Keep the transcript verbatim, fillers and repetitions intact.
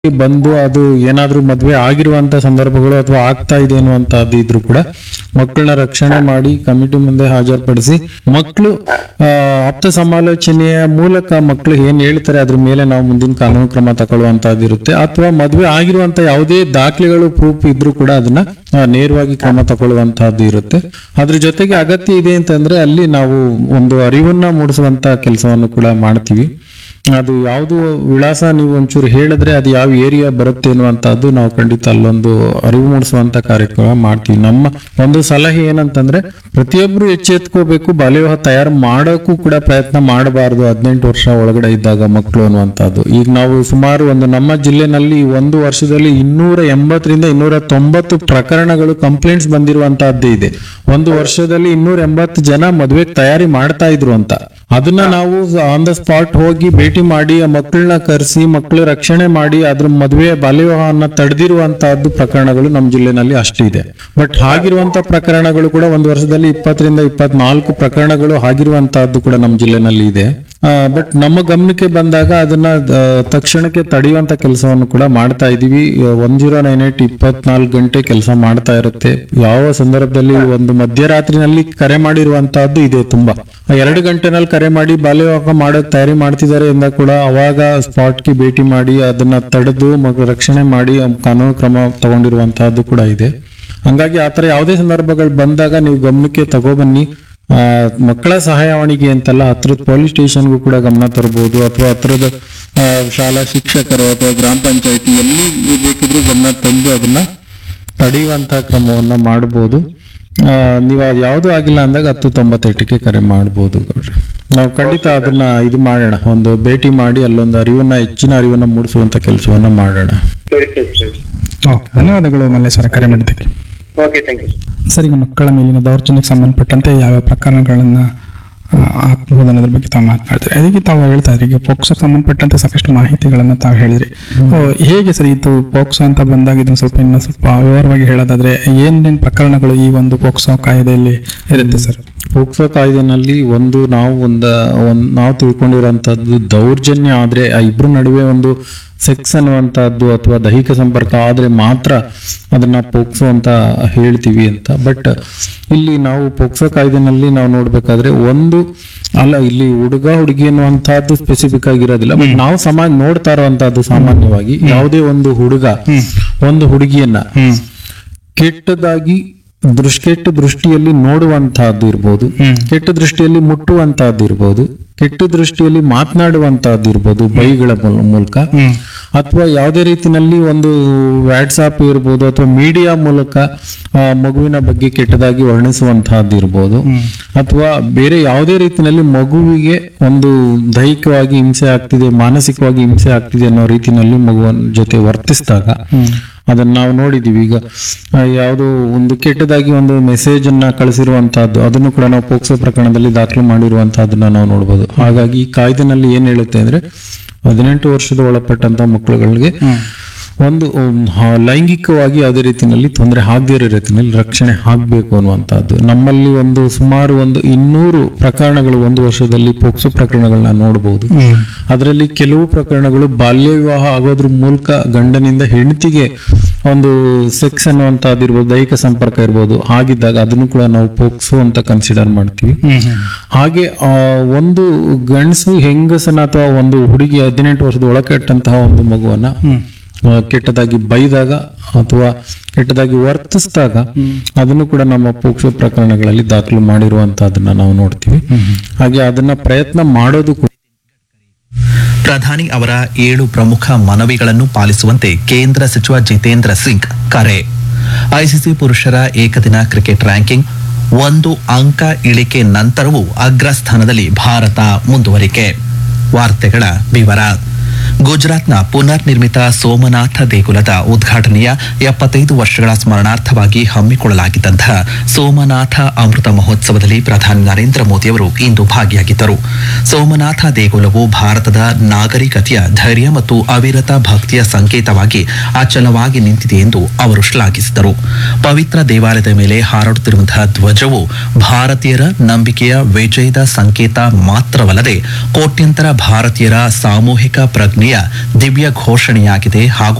ಬಂದು ಅದು ಏನಾದ್ರೂ ಮದ್ವೆ ಆಗಿರುವಂತ ಸಂದರ್ಭಗಳು ಅಥವಾ ಆಗ್ತಾ ಇದೆ ಅನ್ನುವಂತದ್ದು ಇದ್ರು ಕೂಡ ಮಕ್ಕಳನ್ನ ರಕ್ಷಣೆ ಮಾಡಿ ಕಮಿಟಿ ಮುಂದೆ ಹಾಜರುಪಡಿಸಿ ಮಕ್ಕಳು ಆಪ್ತ ಸಮಾಲೋಚನೆಯ ಮೂಲಕ ಮಕ್ಕಳು ಏನ್ ಹೇಳ್ತಾರೆ ಅದ್ರ ಮೇಲೆ ನಾವು ಮುಂದಿನ ಕಾನೂನು ಕ್ರಮ ತಗೊಳ್ಳುವಂತದ್ದು ಇರುತ್ತೆ. ಅಥವಾ ಮದ್ವೆ ಆಗಿರುವಂತ ಯಾವುದೇ ದಾಖಲೆಗಳು ಪ್ರೂಫ್ ಇದ್ರೂ ಕೂಡ ಅದನ್ನ ನೇರವಾಗಿ ಕ್ರಮ ತಗೊಳ್ಳುವಂತಹದ್ದು ಇರುತ್ತೆ. ಅದ್ರ ಜೊತೆಗೆ ಅಗತ್ಯ ಇದೆ ಅಂತಂದ್ರೆ ಅಲ್ಲಿ ನಾವು ಒಂದು ಅರಿವನ್ನ ಮೂಡಿಸುವಂತ ಕೆಲಸವನ್ನು ಕೂಡ ಮಾಡ್ತೀವಿ. ಅದು ಯಾವ್ದು ವಿಳಾಸ ನೀವು ಒಂಚೂರು ಹೇಳಿದ್ರೆ ಅದು ಯಾವ ಏರಿಯಾ ಬರುತ್ತೆ ಅನ್ನುವಂತಹದ್ದು ನಾವು ಖಂಡಿತ ಅಲ್ಲೊಂದು ಅರಿವು ಮೂಡಿಸುವಂತ ಕಾರ್ಯಕ್ರಮ ಮಾಡ್ತೀವಿ. ನಮ್ಮ ಒಂದು ಸಲಹೆ ಏನಂತಂದ್ರೆ ಪ್ರತಿಯೊಬ್ರು ಎಚ್ಚೆತ್ಕೋಬೇಕು, ಬಾಲ್ಯ ವಿವಾಹ ತಯಾರು ಮಾಡೋಕ್ಕೂ ಕೂಡ ಪ್ರಯತ್ನ ಮಾಡಬಾರದು ಹದಿನೆಂಟು ವರ್ಷ ಒಳಗಡೆ ಇದ್ದಾಗ ಮಕ್ಕಳು ಅನ್ನುವಂಥದ್ದು. ಈಗ ನಾವು ಸುಮಾರು ಒಂದು ನಮ್ಮ ಜಿಲ್ಲೆನಲ್ಲಿ ಒಂದು ವರ್ಷದಲ್ಲಿ ಇನ್ನೂರ ಎಂಬತ್ತರಿಂದ ಇನ್ನೂರ ತೊಂಬತ್ತು ಪ್ರಕರಣಗಳು ಕಂಪ್ಲೇಂಟ್ಸ್ ಬಂದಿರುವಂತಹದ್ದೇ ಇದೆ. ಒಂದು ವರ್ಷದಲ್ಲಿ ಇನ್ನೂರ ಎಂಬತ್ತು ಜನ ಮದುವೆಗೆ ತಯಾರಿ ಮಾಡ್ತಾ ಇದ್ರು ಅಂತ. ಅದನ್ನ ನಾವು ಆನ್ ದ ಸ್ಪಾಟ್ ಹೋಗಿ ಭೇಟಿ ಮಾಡಿ ಆ ಮಕ್ಕಳನ್ನ ಕರೆಸಿ ಮಕ್ಕಳು ರಕ್ಷಣೆ ಮಾಡಿ ಅದ್ರ ಮದುವೆ ಬಾಲ್ಯ ವಿವಾಹವನ್ನ ತಡೆದಿರುವಂತಹದ್ದು ಪ್ರಕರಣಗಳು ನಮ್ಮ ಜಿಲ್ಲೆನಲ್ಲಿ ಅಷ್ಟೇ ಇದೆ. ಬಟ್ ಹಾಗಿರುವಂತ ಪ್ರಕರಣಗಳು ಕೂಡ ಒಂದು ವರ್ಷದಲ್ಲಿ ಇಪ್ಪತ್ತರಿಂದ ಇಪ್ಪತ್ನಾಲ್ಕು ಪ್ರಕರಣಗಳು ಆಗಿರುವಂತಹದ್ದು ಕೂಡ ನಮ್ಮ ಜಿಲ್ಲೆನಲ್ಲಿ ಇದೆ. ಬಟ್ ನಮ್ಮ ಗಮನಕ್ಕೆ ಬಂದಾಗ ಅದನ್ನ ತಕ್ಷಣಕ್ಕೆ ತಡೆಯುವಂತ ಕೆಲಸವನ್ನು ಕೂಡ ಮಾಡ್ತಾ ಇದೀವಿ. ಒನ್ ಜೀರೋ ನೈನ್ ಏಟ್ ಇಪ್ಪತ್ನಾಲ್ಕು ಗಂಟೆ ಕೆಲಸ ಮಾಡ್ತಾ ಇರುತ್ತೆ. ಯಾವ ಸಂದರ್ಭದಲ್ಲಿ ಒಂದು ಮಧ್ಯರಾತ್ರಿನಲ್ಲಿ ಕರೆ ಮಾಡಿರುವಂತಹದ್ದು ಇದೆ ತುಂಬಾ. ಎರಡು ಗಂಟೆನಲ್ಲಿ ಕರೆ ಮಾಡಿ ಬಾಲ್ಯ ವಿವಾಹ ಮಾಡೋಕ್ ತಯಾರಿ ಮಾಡ್ತಿದ್ದಾರೆ ಎಂದ ಕೂಡ ಅವಾಗ ಸ್ಪಾಟ್ಗೆ ಭೇಟಿ ಮಾಡಿ ಅದನ್ನ ತಡೆದು ರಕ್ಷಣೆ ಮಾಡಿ ಕಾನೂನು ಕ್ರಮ ತಗೊಂಡಿರುವಂತಹದ್ದು ಕೂಡ ಇದೆ. ಹಂಗಾಗಿ ಆತರ ಯಾವುದೇ ಸಂದರ್ಭಗಳು ಬಂದಾಗ ನೀವು ಗಮನಕ್ಕೆ ತಗೊಬನ್ನಿ. ಆ ಮಕ್ಕಳ ಸಹಾಯವಾಣಿಗೆ ಅಂತಲ್ಲ, ಹತ್ರದ ಪೊಲೀಸ್ ಸ್ಟೇಷನ್ಗೂ ಕೂಡ ಗಮನ ತರಬಹುದು, ಅಥವಾ ಹತ್ರದ ಶಾಲಾ ಶಿಕ್ಷಕರು ಅಥವಾ ಗ್ರಾಮ ಪಂಚಾಯತಿ ಎಲ್ಲಿ ಬೇಕಿದ್ರು ಗಮನ ತಂದು ಅದನ್ನ ತಡೆಯುವಂತಹ ಕ್ರಮವನ್ನ ಮಾಡಬಹುದು. ಆ ನೀವು ಅದು ಯಾವ್ದು ಆಗಿಲ್ಲ ಅಂದಾಗ ಹತ್ತು ತೊಂಬತ್ತೆಂಟಕ್ಕೆ ಕರೆ ಮಾಡಬಹುದು. ನಾವು ಖಂಡಿತ ಅದನ್ನ ಇದು ಮಾಡೋಣ, ಒಂದು ಭೇಟಿ ಮಾಡಿ ಅಲ್ಲೊಂದು ಅರಿವನ್ನ ಹೆಚ್ಚಿನ ಅರಿವನ್ನ ಮೂಡಿಸುವಂತ ಕೆಲಸವನ್ನ ಮಾಡೋಣ. ಧನ್ಯವಾದಗಳು ಮಲ್ಲೇಶ್ವರ, ಕರೆ ಮಾಡಿದ್ದಕ್ಕೆ. ಸರ್, ಈಗ ಮಕ್ಕಳ ಮೇಲಿನ ದೌರ್ಜನ್ಯಕ್ಕೆ ಸಂಬಂಧಪಟ್ಟಂತೆ ಯಾವ ಪ್ರಕರಣಗಳನ್ನ ಹಾಕಬಹುದು ಅನ್ನೋದ್ರ ಬಗ್ಗೆ ತಾವು ಮಾತನಾಡ್ತಾರೆ. ಅದಕ್ಕೆ ತಾವು ಹೇಳ್ತಾ ಇದ್ರಿ, ಈಗ ಪೋಕ್ಸೋ ಸಂಬಂಧಪಟ್ಟಂತೆ ಸಾಕಷ್ಟು ಮಾಹಿತಿಗಳನ್ನ ತಾವು ಹೇಳಿದ್ರಿ. ಹೇಗೆ ಸರ್ ಇದು ಪೋಕ್ಸೋ ಅಂತ ಬಂದಾಗ ಇದನ್ನ ಸ್ವಲ್ಪ ಇನ್ನು ಸ್ವಲ್ಪ ವಿವರವಾಗಿ ಹೇಳೋದಾದ್ರೆ ಏನೇನ್ ಪ್ರಕರಣಗಳು ಈ ಒಂದು ಪೋಕ್ಸೋ ಕಾಯ್ದೆಯಲ್ಲಿ ಇರುತ್ತೆ ಸರ್? ಪೋಕ್ಸೋ ಕಾಯ್ದೆನಲ್ಲಿ ಒಂದು ನಾವು ಒಂದ ಒಂದ್ ನಾವು ತಿಳ್ಕೊಂಡಿರುವಂತದ್ದು ದೌರ್ಜನ್ಯ ಆದ್ರೆ ಆ ಇಬ್ರು ನಡುವೆ ಒಂದು ಸೆಕ್ಸ್ ಅನ್ನುವಂತಹದ್ದು ಅಥವಾ ದೈಹಿಕ ಸಂಪರ್ಕ ಆದ್ರೆ ಮಾತ್ರ ಅದನ್ನ ಪೋಕ್ಸೋ ಅಂತ ಹೇಳ್ತೀವಿ ಅಂತ. ಬಟ್ ಇಲ್ಲಿ ನಾವು ಪೋಕ್ಸೋ ಕಾಯ್ದೆನಲ್ಲಿ ನಾವು ನೋಡ್ಬೇಕಾದ್ರೆ ಒಂದು ಅಲ್ಲ, ಇಲ್ಲಿ ಹುಡುಗ ಹುಡುಗಿ ಅನ್ನುವಂತಹದ್ದು ಸ್ಪೆಸಿಫಿಕ್ ಆಗಿರೋದಿಲ್ಲ. ಬಟ್ ನಾವು ಸಮಾಜ ನೋಡ್ತಾ ಇರುವಂತಹದ್ದು ಸಾಮಾನ್ಯವಾಗಿ ಯಾವುದೇ ಒಂದು ಹುಡುಗ ಒಂದು ಹುಡುಗಿಯನ್ನ ಕೆಟ್ಟದಾಗಿ ದೃಷ್ಟಿ ಕೆಟ್ಟ ದೃಷ್ಟಿಯಲ್ಲಿ ನೋಡುವಂತಹದ್ದು ಇರ್ಬೋದು, ಕೆಟ್ಟ ದೃಷ್ಟಿಯಲ್ಲಿ ಮುಟ್ಟುವಂತಹದ್ದು ಇರ್ಬೋದು, ಕೆಟ್ಟ ದೃಷ್ಟಿಯಲ್ಲಿ ಮಾತನಾಡುವಂತಹದ್ದು ಇರ್ಬೋದು ಬೈಗಳ ಮೂಲಕ, ಅಥವಾ ಯಾವುದೇ ರೀತಿನಲ್ಲಿ ಒಂದು ವಾಟ್ಸಾಪ್ ಇರ್ಬೋದು ಅಥವಾ ಮೀಡಿಯಾ ಮೂಲಕ ಮಗುವಿನ ಬಗ್ಗೆ ಕೆಟ್ಟದಾಗಿ ವರ್ಣಿಸುವಂತಹದ್ದು ಇರ್ಬೋದು, ಅಥವಾ ಬೇರೆ ಯಾವುದೇ ರೀತಿಯಲ್ಲಿ ಮಗುವಿಗೆ ಒಂದು ದೈಹಿಕವಾಗಿ ಹಿಂಸೆ ಆಗ್ತಿದೆ, ಮಾನಸಿಕವಾಗಿ ಹಿಂಸೆ ಆಗ್ತಿದೆ ಅನ್ನೋ ರೀತಿಯಲ್ಲಿ ಮಗುವಿನ ಜೊತೆ ವರ್ತಿಸಿದಾಗ ಅದನ್ನ ನಾವು ನೋಡಿದೀವಿ. ಈಗ ಯಾವುದೋ ಒಂದು ಕೆಟ್ಟದಾಗಿ ಒಂದು ಮೆಸೇಜ್ ಅನ್ನ ಕಳಿಸಿರುವಂತಹದ್ದು ಅದನ್ನು ಕೂಡ ನಾವು ಪೋಕ್ಸೋ ಪ್ರಕರಣದಲ್ಲಿ ದಾಖಲು ಮಾಡಿರುವಂತಹದನ್ನ ನಾವು ನೋಡ್ಬೋದು. ಹಾಗಾಗಿ ಈ ಕಾಯ್ದೆನಲ್ಲಿ ಏನ್ ಹೇಳುತ್ತೆ ಅಂದ್ರೆ ಹದಿನೆಂಟು ವರ್ಷದ ಒಳಪಟ್ಟಂತ ಮಕ್ಕಳುಗಳಿಗೆ ಒಂದು ಲೈಂಗಿಕವಾಗಿ ಯಾವುದೇ ರೀತಿಯಲ್ಲಿ ತೊಂದರೆ ಆಗದೇ ಇರೋ ರೀತಿಯಲ್ಲಿ ರಕ್ಷಣೆ ಆಗ್ಬೇಕು ಅನ್ನುವಂಥದ್ದು. ನಮ್ಮಲ್ಲಿ ಒಂದು ಸುಮಾರು ಒಂದು ಇನ್ನೂರು ಪ್ರಕರಣಗಳು ಒಂದು ವರ್ಷದಲ್ಲಿ ಪೋಕ್ಸೋ ಪ್ರಕರಣಗಳನ್ನ ನೋಡಬಹುದು. ಅದರಲ್ಲಿ ಕೆಲವು ಪ್ರಕರಣಗಳು ಬಾಲ್ಯ ವಿವಾಹ ಆಗೋದ್ರ ಮೂಲಕ ಗಂಡನಿಂದ ಹೆಂಡತಿಗೆ ಒಂದು ಸೆಕ್ಸ್ ಅನ್ನುವಂಥದ್ದು ಇರ್ಬೋದು, ದೈಹಿಕ ಸಂಪರ್ಕ ಇರ್ಬೋದು, ಆಗಿದ್ದಾಗ ಅದನ್ನು ಕೂಡ ನಾವು ಪೋಕ್ಸೋ ಅಂತ ಕನ್ಸಿಡರ್ ಮಾಡ್ತೀವಿ. ಹಾಗೆ ಆ ಒಂದು ಗಂಡಸು ಹೆಂಗಸನ ಅಥವಾ ಒಂದು ಹುಡುಗಿ ಹದಿನೆಂಟು ವರ್ಷದ ಒಳಕಟ್ಟಂತಹ ಒಂದು ಮಗುವನ್ನ ಕೆಟ್ಟದಾಗಿ ಬೈದಾಗ ಅಥವಾ ಕೆಟ್ಟದಾಗಿ ವರ್ತಿಸಿದಾಗ ಅದನ್ನು ಕೂಡ ನಮ್ಮ ಪೋಕ್ಸೋ ಪ್ರಕರಣಗಳಲ್ಲಿ ದಾಖಲು ಮಾಡಿರುವಂತಹದನ್ನ ನಾವು ನೋಡ್ತೀವಿ. ಹಾಗೆ ಅದನ್ನ ಪ್ರಯತ್ನ ಮಾಡೋದು ಕೂಡ. ಪ್ರಧಾನಿ ಅವರ ಏಳು ಪ್ರಮುಖ ಮನವಿಗಳನ್ನು ಪಾಲಿಸುವಂತೆ ಕೇಂದ್ರ ಸಚಿವ ಜಿತೇಂದ್ರ ಸಿಂಗ್ ಕರೆ. ಐಸಿಸಿ ಪುರುಷರ ಏಕದಿನ ಕ್ರಿಕೆಟ್ ರ್ಯಾಂಕಿಂಗ್ ಒಂದು ಅಂಕ ಇಳಿಕೆ ನಂತರವೂ ಅಗ್ರಸ್ಥಾನದಲ್ಲಿ ಭಾರತ ಮುಂದುವರಿಕೆ. ವಾರ್ತೆಗಳ ವಿವರ. ಗುಜರಾತ್ನ ಪುನರ್ ನಿರ್ಮಿತ ಸೋಮನಾಥ ದೇಗುಲದ ಉದ್ಘಾಟನೆಯ ಎಪ್ಪತ್ತೈದು ವರ್ಷಗಳ ಸ್ಮರಣಾರ್ಥವಾಗಿ ಹಮ್ಮಿಕೊಳ್ಳಲಾಗಿದ್ದಂತಹ ಸೋಮನಾಥ ಅಮೃತ ಮಹೋತ್ಸವದಲ್ಲಿ ಪ್ರಧಾನಿ ನರೇಂದ್ರ ಮೋದಿಯವರು ಇಂದು ಭಾಗಿಯಾಗಿದ್ದರು. ಸೋಮನಾಥ ದೇಗುಲವು ಭಾರತದ ನಾಗರಿಕತೆಯ ಧೈರ್ಯ ಮತ್ತು ಅವಿರತ ಭಕ್ತಿಯ ಸಂಕೇತವಾಗಿ ಅಚಲವಾಗಿ ನಿಂತಿದೆ ಎಂದು ಅವರು ಶ್ಲಾಘಿಸಿದರು. ಪವಿತ್ರ ದೇವಾಲಯದ ಮೇಲೆ ಹಾರಾಡುತ್ತಿರುವಂತಹ ಧ್ವಜವು ಭಾರತೀಯರ ನಂಬಿಕೆಯ ವಿಜಯದ ಸಂಕೇತ ಮಾತ್ರವಲ್ಲದೆ ಕೋಟ್ಯಂತರ ಭಾರತೀಯರ ಸಾಮೂಹಿಕ ಪ್ರಜ್ಞೆ ದಿವ್ಯ ಘೋಷಣೆಯಾಗಿದೆ ಹಾಗೂ